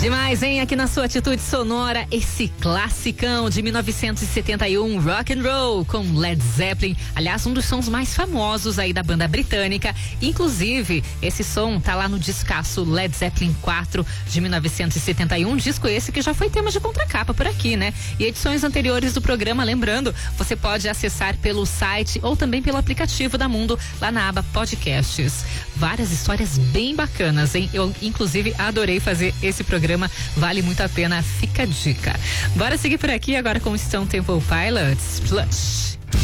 Demais, hein? Aqui na sua Atitude Sonora, esse classicão de 1971, Rock and Roll, com Led Zeppelin. Aliás, um dos sons mais famosos aí da banda britânica. Inclusive, esse som tá lá no discaço Led Zeppelin 4 de 1971. Disco esse que já foi tema de contracapa por aqui, né? E edições anteriores do programa, lembrando, você pode acessar pelo site ou também pelo aplicativo da Mundo, lá na aba Podcasts. Várias histórias bem bacanas, hein? Eu, inclusive, adorei fazer esse programa. Vale muito a pena, fica a dica. Bora seguir por aqui agora com o Stone Temple Pilots, Plush.